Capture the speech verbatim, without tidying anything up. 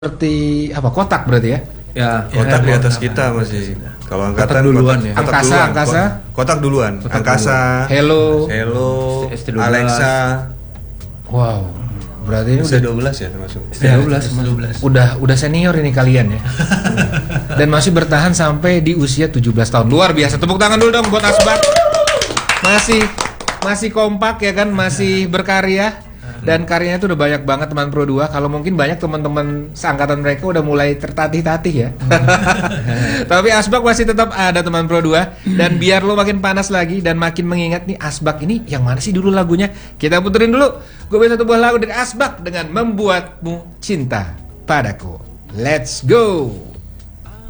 seperti apa, kotak berarti ya? Ya, kotak ya, di atas kotak, kita kotak, masih. Kalau Kotak angkatan duluan kotak, ya. kotak Angkasa, duluan. angkasa. Kotak duluan. Kotak angkasa. Hello. Hello. S T dua belas. Alexa. Wow. Berarti ini S udah dua belas ya termasuk. S dua belas, ya, dua belas. udah udah senior ini kalian ya. Dan masih bertahan sampai di usia tujuh belas tahun. Luar biasa. Tepuk tangan dulu dong buat Asbak. Masih masih kompak ya kan, masih berkarya. Dan karyanya itu udah banyak banget teman Pro dua. Kalau mungkin banyak teman-teman seangkatan mereka udah mulai tertatih-tatih ya. Tapi Asbak masih tetap ada teman Pro dua. Dan biar lo makin panas lagi dan makin mengingat nih Asbak ini yang mana sih dulu lagunya, kita puterin dulu. Gue bisa satu buah lagu dari Asbak dengan Membuatmu Cinta Padaku. Let's go.